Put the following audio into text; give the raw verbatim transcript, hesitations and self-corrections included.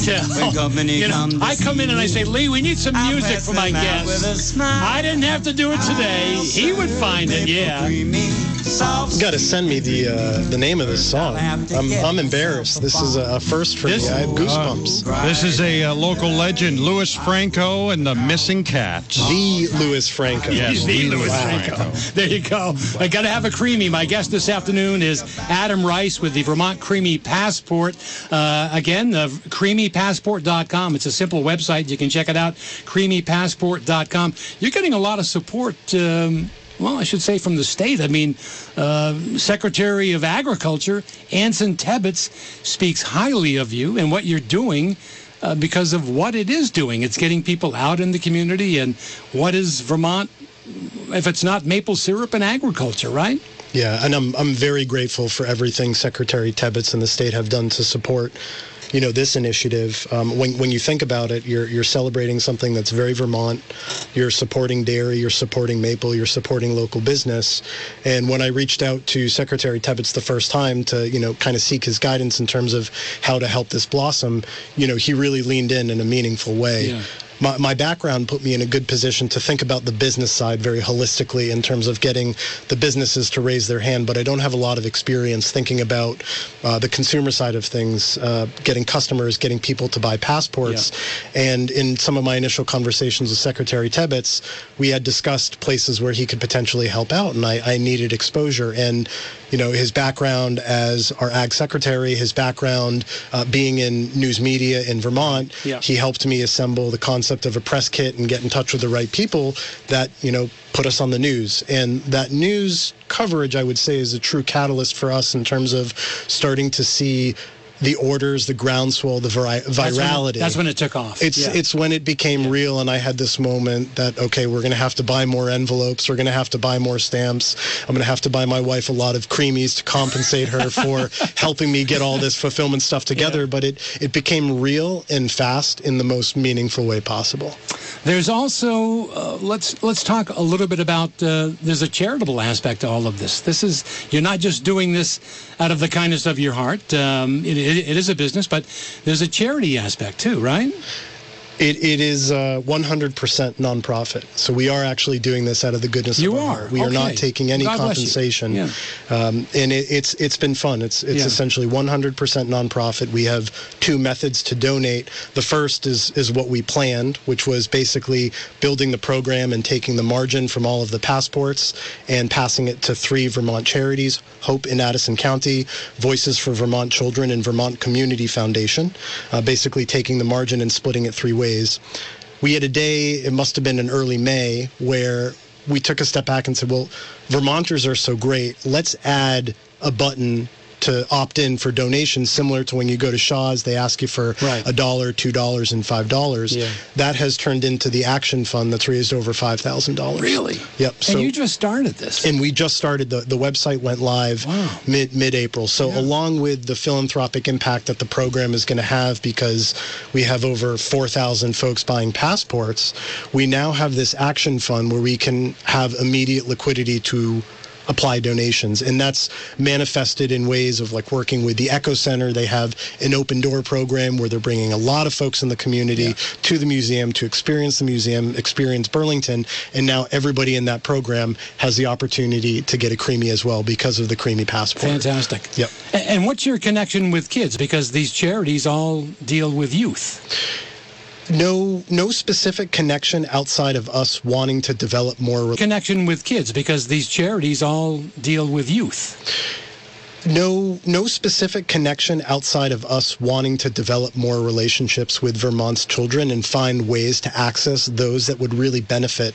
tell. You know, I come in and I say, Lee, we need some music for my guests. I didn't have to do it today. He would find it, yeah. You got to send me the uh, the name of this song. I'm, I'm embarrassed. This is a first for This- me. I have goosebumps. This is a uh, local legend, Louis Franco and the Missing Cats. The Louis Franco. Yes, The the Louis Louis Franco. Franco. There you go. I got to have a creamy. My guest this afternoon is Adam Rice with the Vermont Creamy Passport. Uh, again, uh, creamy passport dot com. It's a simple website. You can check it out, creamy passport dot com. You're getting a lot of support. Um, Well, I should say from the state. I mean, uh, Secretary of Agriculture, Anson Tebbetts, speaks highly of you and what you're doing uh, because of what it is doing. It's getting people out in the community. And what is Vermont if it's not maple syrup and agriculture, right? Yeah, and I'm I'm very grateful for everything Secretary Tebbetts and the state have done to support, you know, this initiative. Um, when when you think about it, you're you're celebrating something that's very Vermont. You're supporting dairy. You're supporting maple. You're supporting local business. And when I reached out to Secretary Tebbetts the first time to, you know, kind of seek his guidance in terms of how to help this blossom, you know, he really leaned in in a meaningful way. Yeah. My, my background put me in a good position to think about the business side very holistically in terms of getting the businesses to raise their hand, but I don't have a lot of experience thinking about uh, the consumer side of things, uh, getting customers, getting people to buy passports. Yeah. And in some of my initial conversations with Secretary Tebbetts, we had discussed places where he could potentially help out, and I, I needed exposure. And, you know, his background as our ag secretary, his background uh, being in news media in Vermont, yeah. he helped me assemble the concept of a press kit and get in touch with the right people that, you know, put us on the news. And that news coverage, I would say, is a true catalyst for us in terms of starting to see the orders, the groundswell, the vari- virality. That's when, it, that's when it took off. It's yeah. it's when it became yeah. real, and I had this moment that, okay, we're going to have to buy more envelopes. We're going to have to buy more stamps. I'm going to have to buy my wife a lot of creamies to compensate her for helping me get all this fulfillment stuff together. Yeah. But it, it became real and fast in the most meaningful way possible. There's also, uh, let's let's talk a little bit about, uh, there's a charitable aspect to all of this. This is, you're not just doing this out of the kindness of your heart. Um, it, it, it is a business, but there's a charity aspect too, right? It It is uh, one hundred percent nonprofit. So we are actually doing this out of the goodness you of our are. heart. We okay. are not taking any God compensation. Yeah. Um, and it, it's it's been fun. It's it's yeah. essentially one hundred percent nonprofit. We have two methods to donate. The first is, is what we planned, which was basically building the program and taking the margin from all of the passports and passing it to three Vermont charities: Hope in Addison County, Voices for Vermont Children, and Vermont Community Foundation, uh, basically taking the margin and splitting it three ways. We had a day, it must have been in early May, where we took a step back and said, well, Vermonters are so great. Let's add a button to opt in for donations, similar to when you go to Shaw's, they ask you for right. a dollar, two dollars, and five dollars. Yeah. That has turned into the Action Fund that's raised over five thousand dollars. Really? Yep. So, and you just started this. And we just started, the, the website went live wow. mid, mid-April. So yeah. along with the philanthropic impact that the program is going to have, because we have over four thousand folks buying passports, we now have this Action Fund where we can have immediate liquidity to apply donations. And that's manifested in ways of like working with the Echo Center. They have an open door program where they're bringing a lot of folks in the community yeah. to the museum to experience the museum, experience Burlington. And now everybody in that program has the opportunity to get a Creamy as well because of the Creamy Passport. Fantastic. Yep. And what's your connection with kids? Because these charities all deal with youth. No, no specific connection outside of us wanting to develop more connection with kids, because these charities all deal with youth. No, no specific connection outside of us wanting to develop more relationships with Vermont's children and find ways to access those that would really benefit